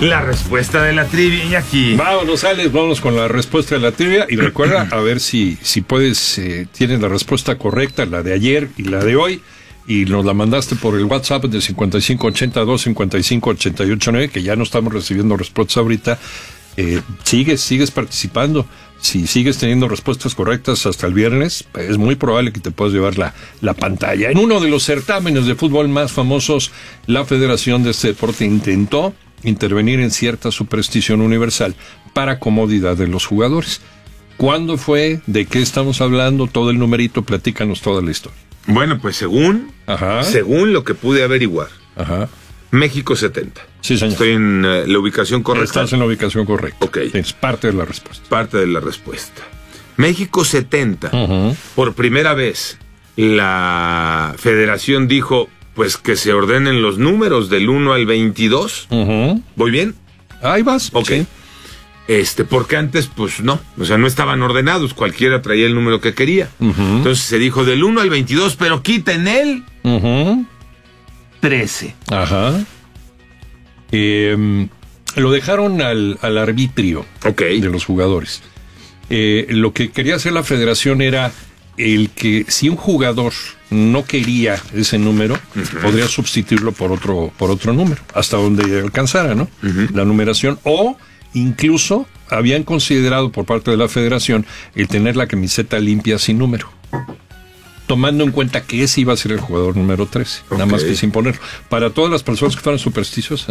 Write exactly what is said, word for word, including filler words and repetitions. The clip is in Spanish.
la respuesta de la trivia y aquí. Vámonos, Alex, vámonos con la respuesta de la trivia y recuerda a ver si, si puedes, eh, tienes la respuesta correcta, la de ayer y la de hoy, y nos la mandaste por el WhatsApp de cincuenta y cinco ochenta y dos cincuenta y cinco ochenta y ocho nueve, que ya no estamos recibiendo respuestas ahorita. Eh, sigues, sigues participando. Si sigues teniendo respuestas correctas hasta el viernes, es muy probable que te puedas llevar la, la pantalla. En uno de los certámenes de fútbol más famosos, la Federación de este deporte intentó intervenir en cierta superstición universal para comodidad de los jugadores. ¿Cuándo fue? ¿De qué estamos hablando? Todo el numerito, platícanos toda la historia. Bueno, pues según, Ajá. según lo que pude averiguar, Ajá. México setenta. Sí, señor. Estoy en uh, la ubicación correcta. Estás en la ubicación correcta. Ok. Es parte de la respuesta. Parte de la respuesta. México setenta. Uh-huh. Por primera vez, la federación dijo, pues que se ordenen los números del uno al veintidós. Uh-huh. ¿Voy bien? Ahí vas. Ok. Sí. Este, porque antes, pues no, o sea, no estaban ordenados, cualquiera traía el número que quería. Uh-huh. Entonces se dijo del uno al veintidós, pero quiten el Uh-huh. trece. Ajá. Eh, lo dejaron al, al arbitrio Ok. de los jugadores. Eh, lo que quería hacer la federación era el que si un jugador no quería ese número, uh-huh, podría sustituirlo por otro, por otro número, hasta donde alcanzara, ¿no? Uh-huh. La numeración, o incluso habían considerado por parte de la federación el tener la camiseta limpia sin número, tomando en cuenta que ese iba a ser el jugador número trece, okay, nada más que sin ponerlo. Para todas las personas que fueran supersticiosas,